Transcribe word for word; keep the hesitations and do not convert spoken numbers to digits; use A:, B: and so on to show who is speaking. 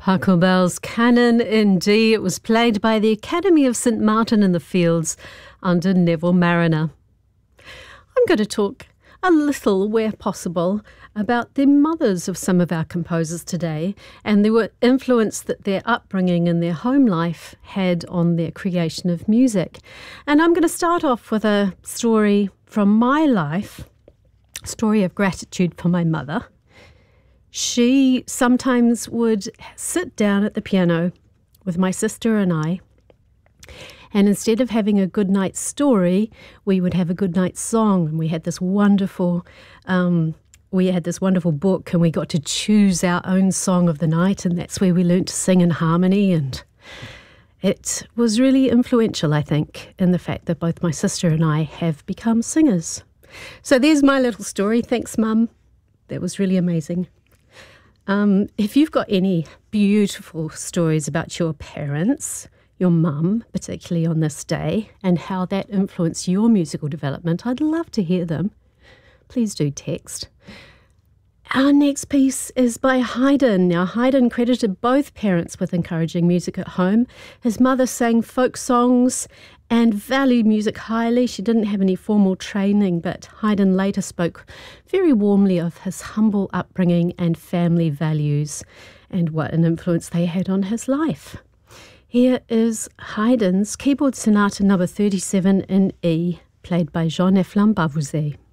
A: Pachelbel's Canon in D. It was played by the Academy of Saint Martin in the Fields under Neville Marriner. I'm going to talk a little, where possible, about the mothers of some of our composers today and the influence that their upbringing and their home life had on their creation of music. And I'm going to start off with a story from my life, a story of gratitude for my mother. She sometimes would sit down at the piano with my sister and I, and instead of having a good night story, we would have a good night song. And we had this wonderful, um, we had this wonderful book, and we got to choose our own song of the night, and that's where we learnt to sing in harmony. And it was really influential, I think, in the fact that both my sister and I have become singers. So there's my little story. Thanks, Mum. That was really amazing. Um, if you've got any beautiful stories about your parents, your mum, particularly on this day, and how that influenced your musical development, I'd love to hear them. Please do text. Our next piece is by Haydn. Now, Haydn credited both parents with encouraging music at home. His mother sang folk songs and valued music highly. She didn't have any formal training, but Haydn later spoke very warmly of his humble upbringing and family values and what an influence they had on his life. Here is Haydn's Keyboard Sonata number thirty-seven in E, played by Jean-Eflain Bavouzet.